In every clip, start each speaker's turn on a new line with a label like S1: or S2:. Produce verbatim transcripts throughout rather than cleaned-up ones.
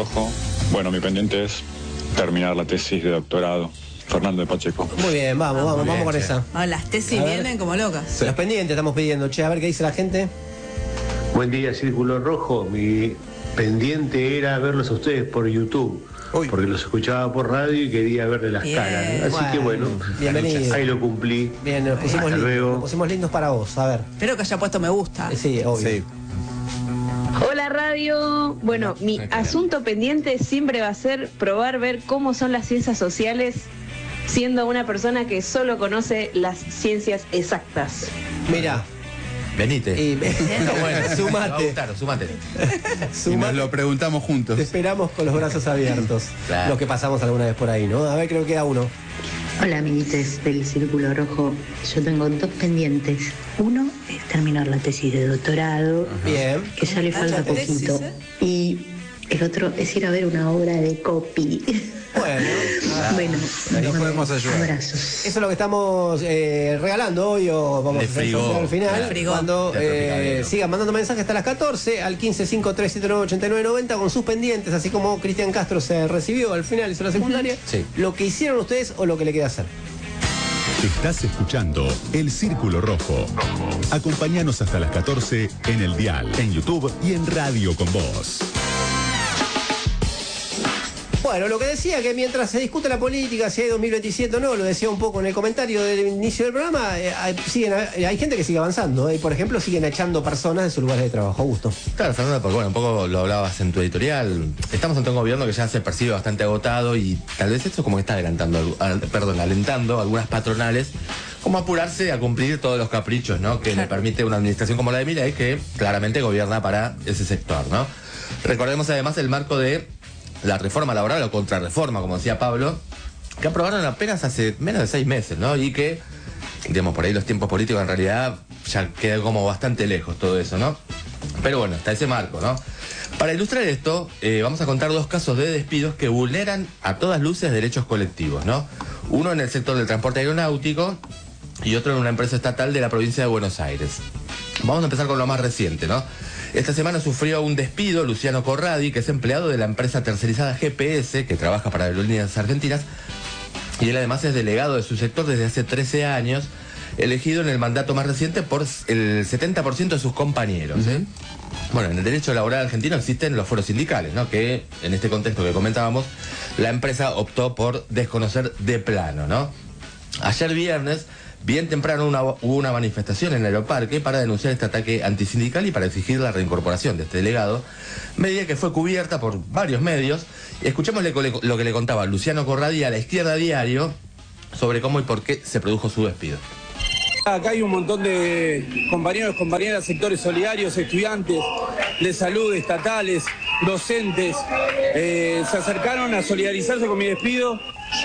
S1: Rojo. Bueno, mi pendiente es terminar la tesis de doctorado. Fernando de Pacheco.
S2: Muy bien, vamos, vamos, vamos con esa.
S3: Oh, las tesis vienen como locas.
S2: Sí. Los pendientes estamos pidiendo. Che, a ver qué dice la gente.
S4: Buen día, Círculo Rojo. Mi pendiente era verlos a ustedes por YouTube. Uy. Porque los escuchaba por radio y quería verle las Bien. caras. Así bueno, que bueno,
S2: bienvenido.
S4: Ahí lo cumplí.
S2: Bien, nos pusimos,
S4: Hasta
S2: lindos,
S4: luego.
S2: nos pusimos lindos para vos. A ver.
S3: Espero que haya puesto me gusta.
S2: Sí, obvio. Sí.
S5: Hola radio, bueno, mi asunto pendiente siempre va a ser probar ver cómo son las ciencias sociales siendo una persona que solo conoce las ciencias exactas.
S2: Mira.
S6: Venite.
S2: Y, bueno, sumate.
S6: Gustar, sumate.
S7: Y nos lo preguntamos juntos.
S2: Te esperamos con los brazos abiertos.
S6: Claro.
S2: Los que pasamos alguna vez por ahí, ¿no? A ver, creo que queda uno.
S8: Hola, amiguites del Círculo Rojo. Yo tengo dos pendientes. Uno es terminar la tesis de doctorado.
S2: Bien.
S8: Que ya le falta poquito. ¿eh? Y el otro es ir a ver una obra de copy.
S2: Bueno, ah,
S8: bueno,
S7: nos podemos ayudar.
S8: Abrazos.
S2: Eso es lo que estamos eh, regalando hoy o vamos
S6: de
S2: a hacer
S6: frigo,
S2: al final.
S3: Frigo.
S2: Cuando eh, sigan mandando mensajes hasta las catorce al quince cinco tres siete nueve ocho nueve nueve cero con sus pendientes, así como Cristian Castro se recibió al final, hizo la secundaria.
S6: Sí.
S2: Lo que hicieron ustedes o lo que le queda hacer.
S9: Estás escuchando El Círculo Rojo. Acompáñanos hasta las catorce en el dial, en YouTube y en Radio con Vos.
S2: Bueno, lo que decía que mientras se discute la política, si hay dos mil veintisiete o no, lo decía un poco en el comentario del inicio del programa, eh, hay, siguen, hay gente que sigue avanzando, eh, y por ejemplo siguen echando personas de sus lugares de trabajo. Gusto.
S6: Claro, Fernando, porque bueno, un poco lo hablabas en tu editorial. Estamos ante un gobierno que ya se percibe bastante agotado y tal vez esto como que está adelantando, al, perdón, alentando a algunas patronales como apurarse a cumplir todos los caprichos, ¿no? Que le permite una administración como la de Milei, que claramente gobierna para ese sector, ¿no? Recordemos además el marco de la reforma laboral o contrarreforma, como decía Pablo, que aprobaron apenas hace menos de seis meses, ¿no? Y que, digamos, por ahí los tiempos políticos en realidad ya queda como bastante lejos todo eso, ¿no? Pero bueno, está ese marco, ¿no? Para ilustrar esto, eh, vamos a contar dos casos de despidos que vulneran a todas luces derechos colectivos, ¿no? Uno en el sector del transporte aeronáutico y otro en una empresa estatal de la provincia de Buenos Aires. Vamos a empezar con lo más reciente, ¿no? Esta semana sufrió un despido Luciano Corradi, que es empleado de la empresa tercerizada G P S, que trabaja para Aerolíneas Argentinas, y él además es delegado de su sector desde hace trece años, elegido en el mandato más reciente por el setenta por ciento de sus compañeros, ¿eh? Bueno, en el derecho laboral argentino existen los foros sindicales, ¿no? Que en este contexto que comentábamos, la empresa optó por desconocer de plano, ¿no? Ayer viernes, bien temprano una, hubo una manifestación en el Aeroparque para denunciar este ataque antisindical y para exigir la reincorporación de este delegado, medida que fue cubierta por varios medios. Escuchemos lo que le contaba Luciano Corradi a La Izquierda Diario sobre cómo y por qué se produjo su despido.
S10: Acá hay un montón de compañeros, compañeras, sectores solidarios, estudiantes de salud, estatales, docentes, eh, se acercaron a solidarizarse con mi despido.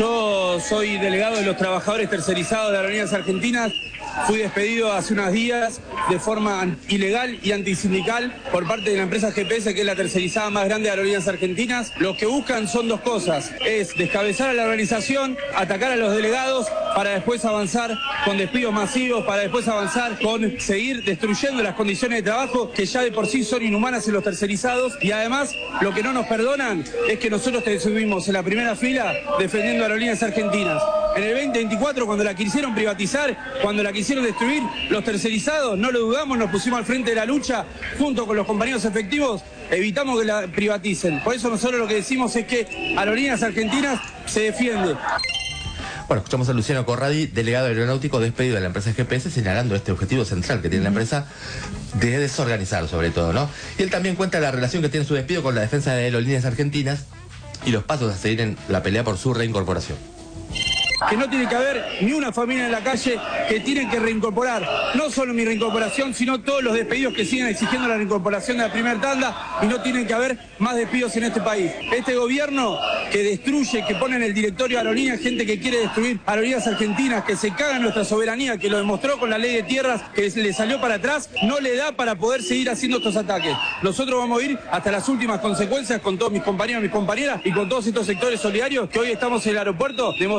S10: Yo soy delegado de los trabajadores tercerizados de Aerolíneas Argentinas. Fui despedido hace unos días de forma ilegal y antisindical por parte de la empresa G P S, que es la tercerizada más grande de Aerolíneas Argentinas. Lo que buscan son dos cosas: es descabezar a la organización, atacar a los delegados para después avanzar con despidos masivos, para después avanzar con seguir destruyendo las condiciones de trabajo que ya de por sí son inhumanas en los tercerizados. Y además lo que no nos perdonan es que nosotros estuvimos en la primera fila defendiendo a Aerolíneas Argentinas. En el veinte veinticuatro, cuando la quisieron privatizar, cuando la quisieron destruir, los tercerizados, no lo dudamos, nos pusimos al frente de la lucha junto con los compañeros efectivos, evitamos que la privaticen. Por eso nosotros lo que decimos es que Aerolíneas Argentinas se defiende.
S6: Bueno, escuchamos a Luciano Corradi, delegado aeronáutico despedido de la empresa G P S, señalando este objetivo central que tiene la empresa de desorganizar sobre todo, ¿no? Y él también cuenta la relación que tiene su despido con la defensa de Aerolíneas Argentinas y los pasos a seguir en la pelea por su reincorporación.
S10: Que no tiene que haber ni una familia en la calle, que tienen que reincorporar no solo mi reincorporación, sino todos los despedidos que siguen exigiendo la reincorporación de la primera tanda, y no tienen que haber más despidos en este país. Este gobierno que destruye, que pone en el directorio de Aerolíneas gente que quiere destruir Aerolíneas Argentinas, que se caga en nuestra soberanía, que lo demostró con la ley de tierras, que le salió para atrás, no le da para poder seguir haciendo estos ataques. Nosotros vamos a ir hasta las últimas consecuencias con todos mis compañeros, mis compañeras y con todos estos sectores solidarios que hoy estamos en el aeropuerto demostrando que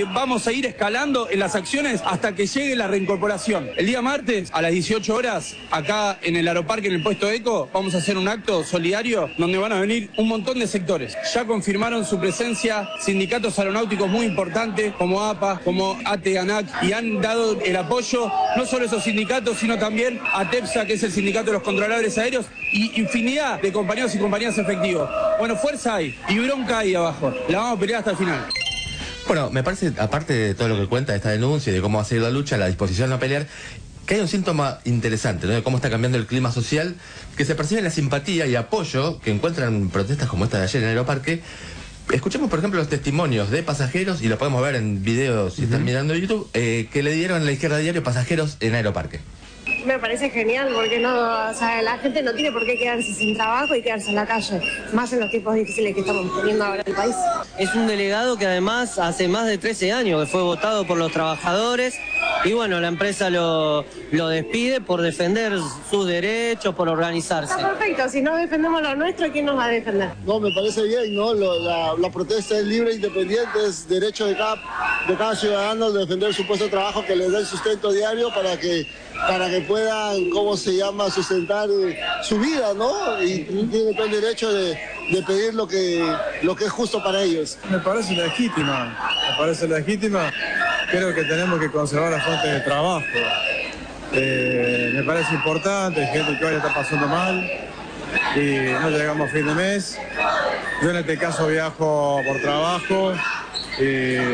S10: que vamos a ir escalando en las acciones hasta que llegue la reincorporación. El día martes, a las dieciocho horas, acá en el Aeroparque, en el puesto Eco, vamos a hacer un acto solidario donde van a venir un montón de sectores. Ya confirmaron su presencia sindicatos aeronáuticos muy importantes como A P A, como A T E ANAC, y han dado el apoyo no solo a esos sindicatos, sino también a TEPSA, que es el sindicato de los controladores aéreos, y infinidad de compañeros y compañeras efectivos. Bueno, fuerza hay y bronca ahí abajo. La vamos a pelear hasta el final.
S6: Bueno, me parece, aparte de todo lo que cuenta de esta denuncia y de cómo va a seguir la lucha, la disposición a pelear, que hay un síntoma interesante, ¿no?, de cómo está cambiando el clima social, que se percibe en la simpatía y apoyo que encuentran protestas como esta de ayer en el Aeroparque. Escuchemos, por ejemplo, los testimonios de pasajeros, y lo podemos ver en videos si uh-huh. están mirando YouTube, eh, que le dieron a la izquierda diario pasajeros en Aeroparque.
S11: Me parece genial porque no, o sea, la gente no tiene por qué quedarse sin trabajo y quedarse en la calle, más en los tiempos difíciles que estamos teniendo ahora en el país.
S12: Es un delegado que además hace más de trece años que fue votado por los trabajadores y bueno, la empresa lo, lo despide por defender sus derechos, por organizarse.
S11: Está perfecto, si no defendemos lo nuestro, ¿quién nos va a defender?
S13: No, me parece bien, ¿no? Lo, la, la protesta es libre e independiente, es derecho de cada, de cada ciudadano de defender su puesto de trabajo, que les dé el sustento diario para que para que puedan, ¿cómo se llama?, sustentar eh, su vida, ¿no? Y tienen todo el derecho de, de pedir lo que, lo que es justo para ellos.
S14: Me parece legítima, me parece legítima. Creo que tenemos que conservar la fuente de trabajo. Eh, me parece importante, hay gente que hoy está pasando mal y no llegamos a fin de mes. Yo en este caso viajo por trabajo y,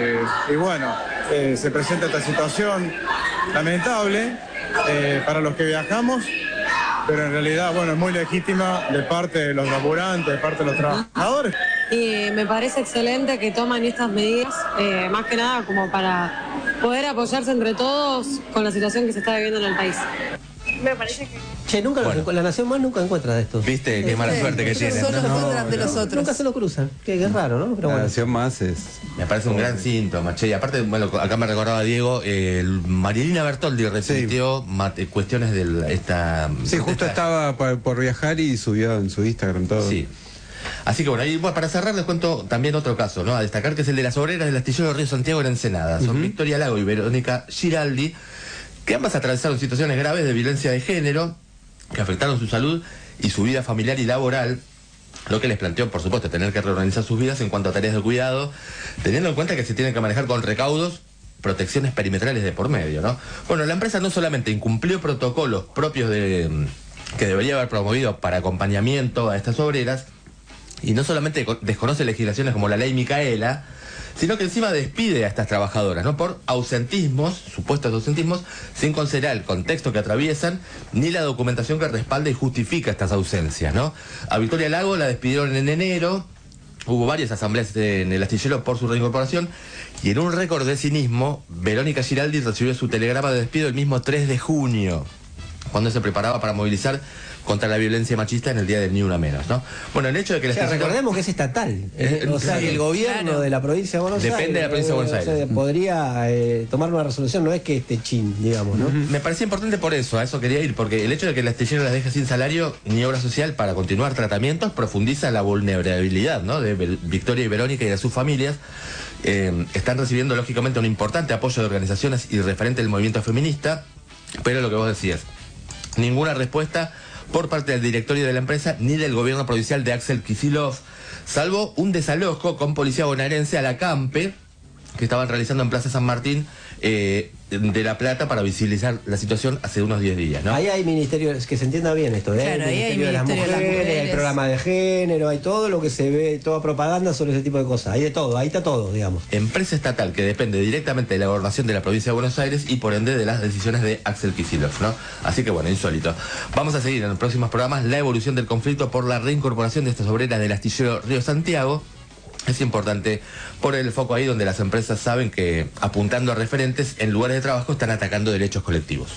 S14: y bueno, eh, se presenta esta situación lamentable. Eh, para los que viajamos, pero en realidad, bueno, es muy legítima de parte de los laburantes, de parte de los trabajadores.
S11: Y me parece excelente que toman estas medidas, eh, más que nada como para poder apoyarse entre todos con la situación que se está viviendo en el país. Me parece que...
S2: Che, nunca
S6: Bueno.
S2: los- la Nación Más nunca encuentra de estos.
S6: Viste, qué mala suerte que tienen.
S3: Solo
S6: ¿no?
S3: encuentran de los otros.
S2: Nunca se lo cruzan. Que es raro, ¿no? Pero
S7: La
S2: bueno.
S7: Nación Más es...
S6: Me parece un gran síntoma, che. Y aparte, bueno, acá me recordaba Diego, eh, el- Marilina Bertoldi repitió ma- eh, cuestiones de esta...
S7: Sí, justo
S6: esta-
S7: estaba por, por viajar y subió en su Instagram todo.
S6: Sí. Así que bueno, ahí bueno, para cerrar les cuento también otro caso, ¿no? A destacar, que es el de las obreras del astillero Río Santiago en Ensenada. Son Victoria Lago y Verónica Giraldi, que ambas atravesaron situaciones graves de violencia de género que afectaron su salud y su vida familiar y laboral, lo que les planteó, por supuesto, tener que reorganizar sus vidas en cuanto a tareas de cuidado, teniendo en cuenta que se tienen que manejar con recaudos, protecciones perimetrales de por medio, ¿no? Bueno, la empresa no solamente incumplió protocolos propios de que debería haber promovido para acompañamiento a estas obreras, y no solamente co- desconoce legislaciones como la ley Micaela, sino que encima despide a estas trabajadoras, ¿no?, por ausentismos, supuestos ausentismos, sin considerar el contexto que atraviesan, ni la documentación que respalda y justifica estas ausencias, ¿no? A Victoria Lago la despidieron en enero, hubo varias asambleas en el astillero por su reincorporación, y en un récord de cinismo, Verónica Giraldi recibió su telegrama de despido el mismo tres de junio, cuando se preparaba para movilizar contra la violencia machista en el día del Ni Una Menos, ¿no? Bueno, el hecho de que el
S2: O sea,
S6: astillero...
S2: recordemos que es estatal. eh,
S6: Eh,
S2: o sea,
S6: sí,
S2: que el gobierno
S3: claro.
S2: de la provincia de Buenos
S6: Depende
S2: Aires.
S6: de la provincia de Buenos
S2: eh, o sea,
S6: Aires.
S2: podría eh, tomar una resolución, no es que esté chin, digamos, ¿no?
S6: Me parecía importante por eso, a eso quería ir, porque el hecho de que el astillero las deje sin salario ni obra social para continuar tratamientos profundiza la vulnerabilidad, ¿no?, de Bel- Victoria y Verónica y de sus familias. Eh, están recibiendo lógicamente un importante apoyo de organizaciones y referente del movimiento feminista, pero lo que vos decías, ninguna respuesta por parte del directorio de la empresa ni del gobierno provincial de Axel Kicillof, salvo un desalojo con policía bonaerense a la Campe, que estaban realizando en Plaza San Martín eh, de La Plata para visibilizar la situación hace unos diez días, ¿no?
S2: Ahí hay ministerios, que se entienda bien esto, ¿eh?
S3: Claro,
S2: el
S3: ahí hay
S2: ministerio de las
S3: ministerio de las
S2: mujeres,
S3: mujeres.
S2: hay programa de género, hay todo lo que se ve, toda propaganda sobre ese tipo de cosas. Hay de todo, ahí está todo, digamos.
S6: Empresa estatal que depende directamente de la gobernación de la provincia de Buenos Aires y por ende de las decisiones de Axel Kicillof, ¿no? Así que bueno, insólito. Vamos a seguir en los próximos programas la evolución del conflicto por la reincorporación de estas obreras del astillero Río Santiago. Es importante poner el foco ahí donde las empresas saben que, apuntando a referentes en lugares de trabajo, están atacando derechos colectivos.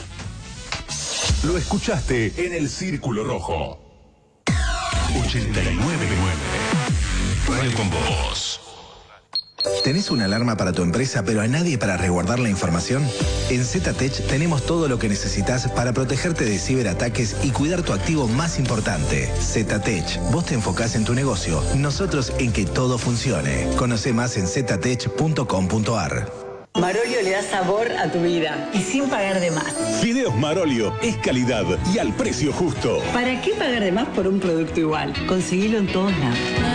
S9: Lo escuchaste en el Círculo Rojo. ochenta y nueve punto nueve. Radio con vos.
S15: ¿Tenés una alarma para tu empresa pero a nadie para resguardar la información? En ZTech tenemos todo lo que necesitas para protegerte de ciberataques y cuidar tu activo más importante. ZTech, vos te enfocás en tu negocio, nosotros en que todo funcione. Conoce más en ztech punto com punto ar.
S16: Marolio le da sabor a tu vida y sin pagar de más.
S9: Fideos Marolio es calidad y al precio justo.
S16: ¿Para qué pagar de más por un producto igual? Conseguilo en todos lados.